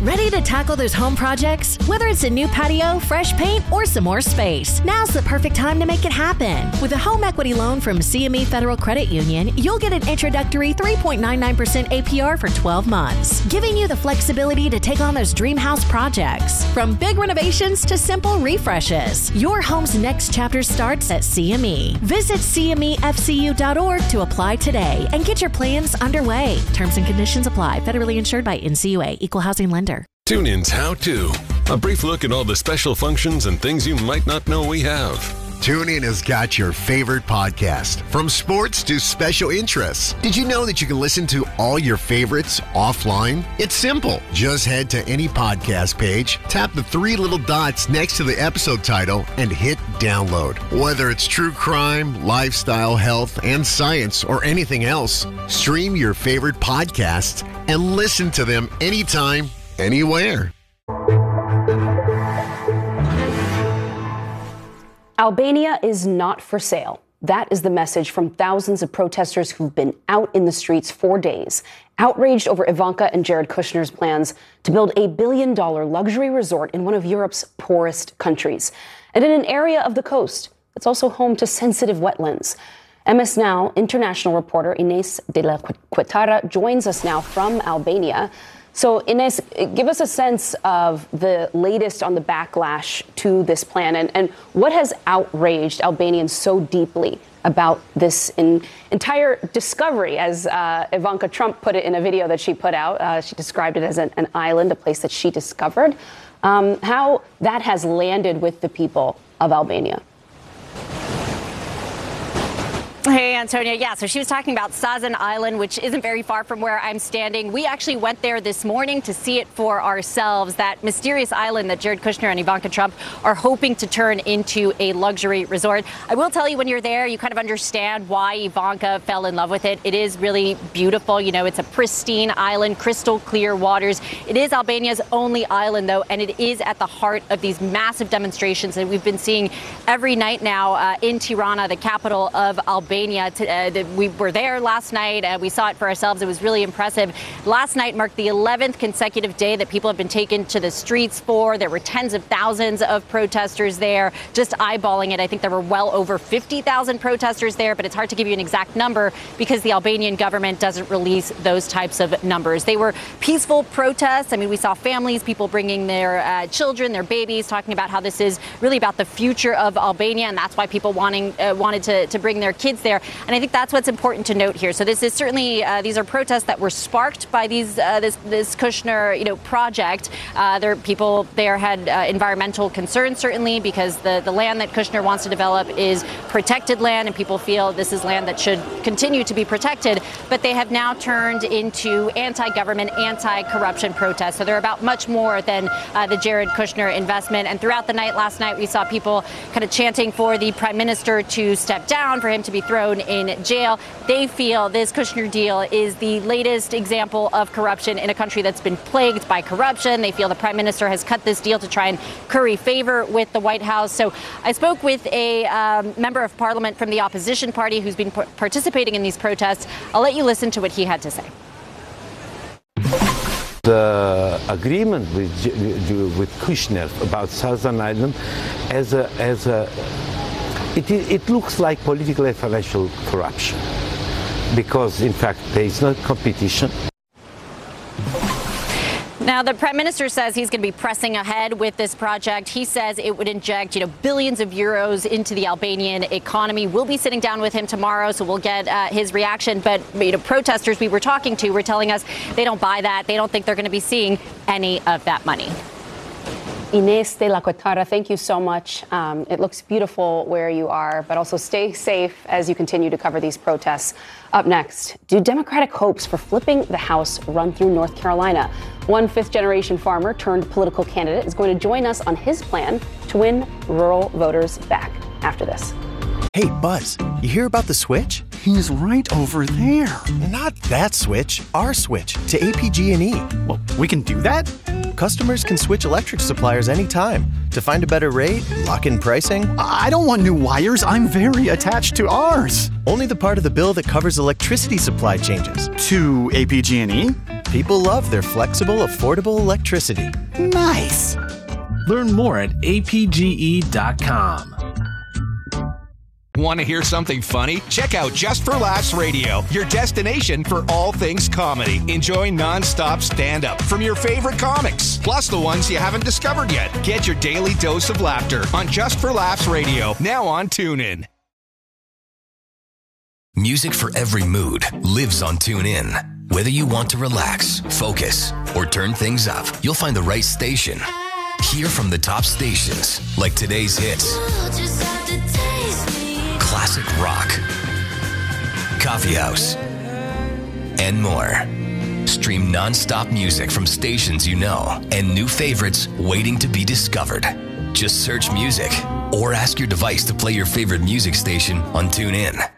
Ready to tackle those home projects? Whether it's a new patio, fresh paint, or some more space, now's the perfect time to make it happen. With a home equity loan from CME Federal Credit Union, you'll get an introductory 3.99% APR for 12 months, giving you the flexibility to take on those dream house projects. From big renovations to simple refreshes, your home's next chapter starts at CME. Visit CMEFCU.org to apply today and get your plans underway. Terms and conditions apply. Federally insured by NCUA. Equal housing lender. TuneIn's How To. A brief look at all the special functions and things you might not know we have. TuneIn has got your favorite podcast, from sports to special interests. Did you know that you can listen to all your favorites offline? It's simple. Just head to any podcast page, tap the three little dots next to the episode title, and hit download. Whether it's true crime, lifestyle, health, and science, or anything else, stream your favorite podcasts and listen to them anytime, anywhere. Albania is not for sale. That is the message from thousands of protesters who've been out in the streets for days, outraged over Ivanka and Jared Kushner's plans to build a $1 billion luxury resort in one of Europe's poorest countries, and in an area of the coast that's also home to sensitive wetlands. MS Now international reporter Ines de la Cuetara joins us now from Albania. So, Ines, give us a sense of the latest on the backlash to this plan and what has outraged Albanians so deeply about this entire discovery, as Ivanka Trump put it in a video that she put out. She described it as an island, a place that she discovered. How that has landed with the people of Albania. Hey, Antonia. Yeah, so she was talking about Sazan Island, which isn't very far from where I'm standing. We actually went there this morning to see it for ourselves, that mysterious island that Jared Kushner and Ivanka Trump are hoping to turn into a luxury resort. I will tell you, when you're there, you kind of understand why Ivanka fell in love with it. It is really beautiful. You know, it's a pristine island, crystal clear waters. It is Albania's only island, though, and it is at the heart of these massive demonstrations that we've been seeing every night now in Tirana, the capital of Albania. We were there last night. We saw it for ourselves. It was really impressive. Last night marked the 11th consecutive day that people have been taken to the streets for. There were tens of thousands of protesters there. Just eyeballing it, I think there were well over 50,000 protesters there, but it's hard to give you an exact number because the Albanian government doesn't release those types of numbers. They were peaceful protests. I mean, we saw families, people bringing their children, their babies, talking about how this is really about the future of Albania, and that's why people wanted to bring their kids there. And I think that's what's important to note here. So this is certainly, these are protests that were sparked by this Kushner, project. People there had environmental concerns, certainly, because the land that Kushner wants to develop is protected land, and people feel this is land that should continue to be protected. But they have now turned into anti-government, anti-corruption protests. So they're about much more than the Jared Kushner investment. And throughout the night, last night, we saw people kind of chanting for the prime minister to step down, for him to be thrown in jail. They feel this Kushner deal is the latest example of corruption in a country that's been plagued by corruption. They feel the prime minister has cut this deal to try and curry favor with the White House. So I spoke with a member of parliament from the opposition party who's been participating in these protests. I'll let you listen to what he had to say. The agreement with Kushner about Sazan Island it looks like political and financial corruption, because in fact there is no competition. Now, the prime minister says he's going to be pressing ahead with this project. He says it would inject, billions of euros into the Albanian economy. We'll be sitting down with him tomorrow, so we'll get his reaction. But, protesters we were talking to were telling us they don't buy that. They don't think they're going to be seeing any of that money. Ines de la Cuetara, thank you so much. It looks beautiful where you are, but also stay safe as you continue to cover these protests. Up next, do Democratic hopes for flipping the House run through North Carolina? One fifth-generation farmer turned political candidate is going to join us on his plan to win rural voters back after this. Hey, Buzz, you hear about the switch? He's right over there. Not that switch, our switch to APG&E. Well, we can do that? Customers can switch electric suppliers anytime to find a better rate, lock in pricing. I don't want new wires. I'm very attached to ours. Only the part of the bill that covers electricity supply changes. To APG&E? People love their flexible, affordable electricity. Nice. Learn more at apge.com. Want to hear something funny? Check out Just for Laughs Radio, your destination for all things comedy. Enjoy non-stop stand-up from your favorite comics, plus the ones you haven't discovered yet. Get your daily dose of laughter on Just for Laughs Radio, now on TuneIn. Music for every mood lives on TuneIn. Whether you want to relax, focus, or turn things up, you'll find the right station. Hear from the top stations, like today's hits, classic rock, coffee house, and more. Stream non-stop music from stations you know and new favorites waiting to be discovered. Just search music or ask your device to play your favorite music station on TuneIn.